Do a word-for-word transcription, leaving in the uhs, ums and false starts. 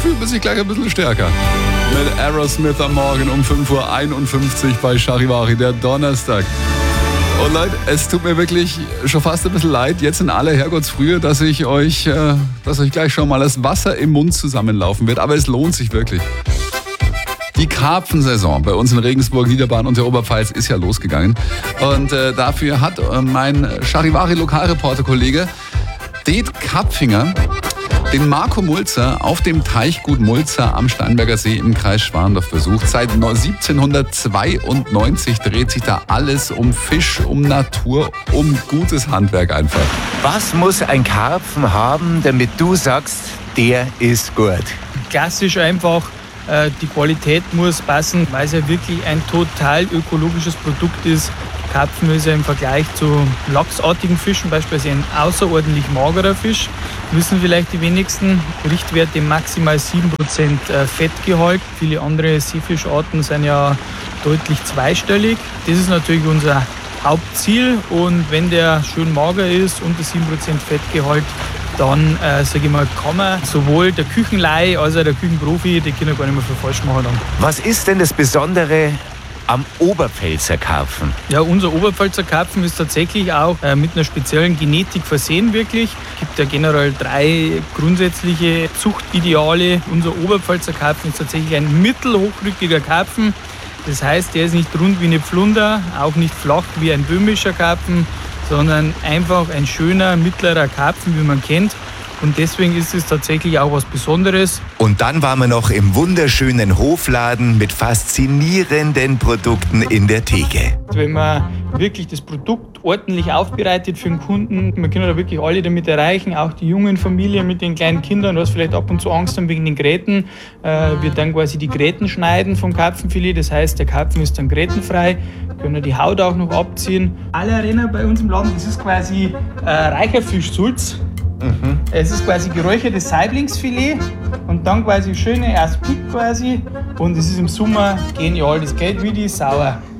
fühlt man sich gleich ein bisschen stärker. Mit Aerosmith am Morgen um fünf Uhr einundfünfzig bei Charivari, der Donnerstag. Und Leute, es tut mir wirklich schon fast ein bisschen leid, jetzt in aller Herrgottsfrühe, dass ich euch, äh, dass euch gleich schon mal das Wasser im Mund zusammenlaufen wird. Aber es lohnt sich wirklich. Die Karpfensaison bei uns in Regensburg, Niederbayern und der Oberpfalz ist ja losgegangen. Und äh, dafür hat äh, mein Charivari-Lokalreporter-Kollege Det Karpfinger den Marco Mulzer auf dem Teichgut Mulzer am Steinberger See im Kreis Schwandorf besucht. Seit siebzehnhundertzweiundneunzig dreht sich da alles um Fisch, um Natur, um gutes Handwerk einfach. Was muss ein Karpfen haben, damit du sagst, der ist gut? Klassisch einfach, äh, die Qualität muss passen, weil es ja wirklich ein total ökologisches Produkt ist. Karpfen ist ja im Vergleich zu lachsartigen Fischen beispielsweise ein außerordentlich magerer Fisch. Wissen vielleicht die wenigsten, Richtwerte maximal sieben Prozent Fettgehalt. Viele andere Seefischarten sind ja deutlich zweistellig. Das ist natürlich unser Hauptziel und wenn der schön mager ist, unter sieben Prozent Fettgehalt, dann äh, sage ich mal, kann man sowohl der Küchenlaie als auch der Küchenprofi, die können gar nicht mehr viel falsch machen. Dann. Was ist denn das Besondere am Oberpfälzer Karpfen? Ja, unser Oberpfälzer Karpfen ist tatsächlich auch äh, mit einer speziellen Genetik versehen wirklich. Es gibt ja generell drei grundsätzliche Zuchtideale. Unser Oberpfälzer Karpfen ist tatsächlich ein mittelhochrückiger Karpfen. Das heißt, der ist nicht rund wie eine Pflunder, auch nicht flach wie ein böhmischer Karpfen, sondern einfach ein schöner, mittlerer Karpfen, wie man kennt. Und deswegen ist es tatsächlich auch was Besonderes. Und dann waren wir noch im wunderschönen Hofladen mit faszinierenden Produkten in der Theke. Wenn man wirklich das Produkt ordentlich aufbereitet für den Kunden, man kann da wirklich alle damit erreichen, auch die jungen Familien mit den kleinen Kindern, was vielleicht ab und zu Angst haben wegen den Gräten. Äh, wir dann quasi die Gräten schneiden vom Karpfenfilet, das heißt, der Karpfen ist dann grätenfrei, können die Haut auch noch abziehen. Alle Renner bei uns im Laden, das ist quasi äh, Reicherfischsulz. Mhm. Es ist quasi geräuchertes Saiblingsfilet und dann quasi schöne Aspik quasi und es ist im Sommer genial, das geht wie die Sauer.